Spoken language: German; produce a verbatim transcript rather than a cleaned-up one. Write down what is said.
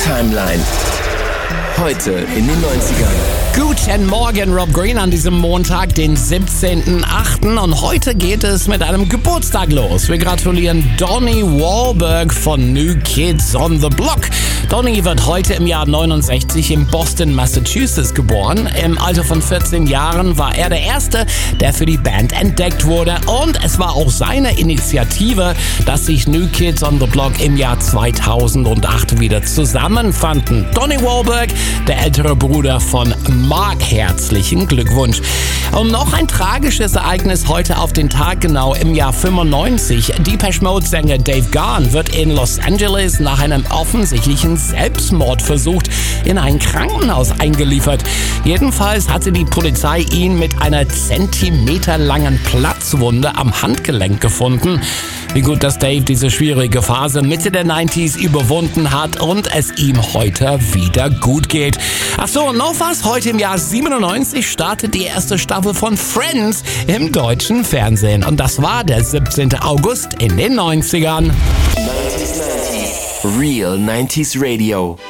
Timeline. Heute in den neunzigern. Guten Morgen, Rob Green, an diesem Montag, den siebzehnten achten Und heute geht es mit einem Geburtstag los. Wir gratulieren Donnie Wahlberg von New Kids on the Block. Donnie wird heute im Jahr neunundsechzig in Boston, Massachusetts geboren. Im Alter von vierzehn Jahren war er der Erste, der für die Band entdeckt wurde. Und es war auch seine Initiative, dass sich New Kids on the Block im Jahr zweitausendacht wieder zusammenfanden. Donnie Wahlberg, der ältere Bruder von Mark, herzlichen Glückwunsch. Und noch ein tragisches Ereignis heute auf den Tag genau im Jahr fünfundneunzig. Depeche Mode-Sänger Dave Gahan wird in Los Angeles nach einem offensichtlichen Selbstmordversuch in ein Krankenhaus eingeliefert. Jedenfalls hatte die Polizei ihn mit einer zentimeterlangen Platzwunde am Handgelenk gefunden. Wie gut, dass Dave diese schwierige Phase Mitte der neunziger überwunden hat und es ihm heute wieder gut geht. Ach so, und noch was. Heute im Jahr siebenundneunzig startet die erste Staffel von Friends im deutschen Fernsehen. Und das war der siebzehnten August in den neunzigern. Real neunziger Radio.